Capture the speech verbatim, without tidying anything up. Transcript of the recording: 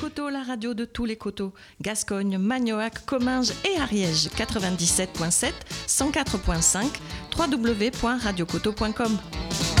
Coteau, la radio de tous les coteaux. Gascogne, Magnoac, Comminges et Ariège. quatre-vingt-dix-sept virgule sept, cent quatre virgule cinq, w w w point radio coteau point com.